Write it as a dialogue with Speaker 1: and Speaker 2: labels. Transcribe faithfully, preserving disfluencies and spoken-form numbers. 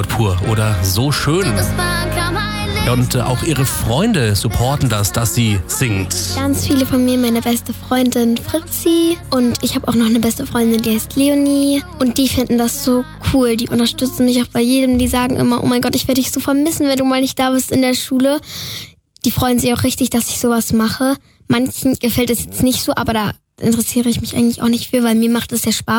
Speaker 1: pur oder so schön. Ja, und äh, auch ihre Freunde supporten das, dass sie singt.
Speaker 2: Ganz viele von mir, meine beste Freundin Fritzi und ich habe auch noch eine beste Freundin, die heißt Leonie und die finden das so cool. Die unterstützen mich auch bei jedem, die sagen immer, oh mein Gott, ich werde dich so vermissen, wenn du mal nicht da bist in der Schule. Die freuen sich auch richtig, dass ich sowas mache. Manchen gefällt es jetzt nicht so, aber da interessiere ich mich eigentlich auch nicht für, weil mir macht es ja Spaß.